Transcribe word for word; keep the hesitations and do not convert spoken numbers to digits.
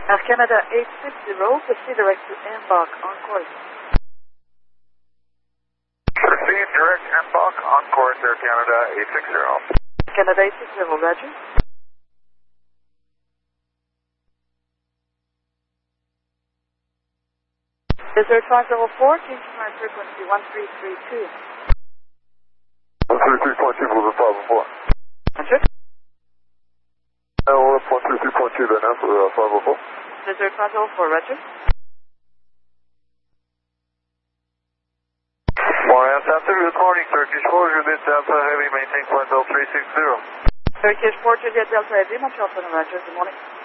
Air Canada eight six zero, proceed direct to embark on course. Proceed direct embark on course, Air Canada eight six zero. Canada eight six zero, roger. Desert five zero four, change my frequency one three three two. one three three point two, moving five oh four. Roger. Now we're up one three three point two then now for uh, five oh four. Desert five zero four, roger. Montreal Delta, good morning, Turkish four, Juliet Delta Heavy, maintain flight L three six zero. Turkish four, Juliet Delta Heavy, Montreal, roger, good morning.